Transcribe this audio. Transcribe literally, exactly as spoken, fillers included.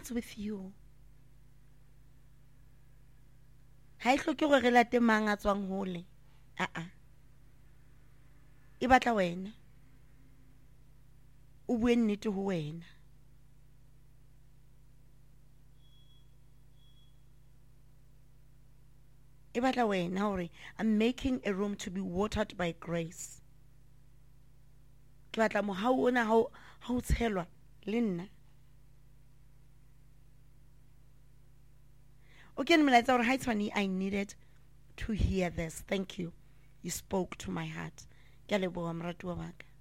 starts with you. Ha e hloke gore re late mang a tswang hole. A a. E batla wena. O bue nnete ho wena. E batla wena hore I'm making a room to be watered by grace. Ke batla mohau ona ha ha o tshelwa le nna. Okay, melaetsa hore ha itshwane I needed to hear this. Thank you. You spoke to my heart. Ke a leboha moratuwa wa ka.